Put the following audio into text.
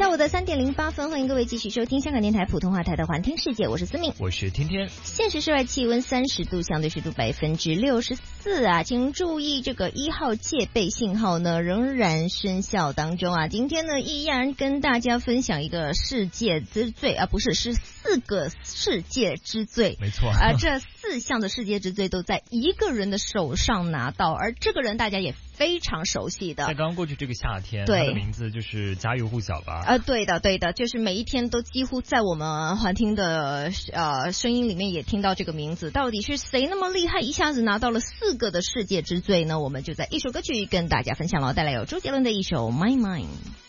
下午的3:08，欢迎各位继续收听香港电台普通话台的环听世界，我是思敏， 我是天天。 现时室外气温30度，相对湿度64%啊，请注意这个1号戒备信号呢仍然生效当中啊。今天呢依然跟大家分享一个世界之最啊，不是，是4个世界之最， 没错啊，这4项的世界之最都在一个人的手上拿到，而这个人大家也非常熟悉的， 在刚刚过去这个夏天， 对， 他的名字就是家喻户晓吧？ 对的，就是每一天都几乎在我们环听的声音里面也听到这个名字。到底是谁那么厉害，一下子拿到了4个的世界之最呢？我们就在一首歌曲跟大家分享了，带来有周杰伦的一首《My Mind》。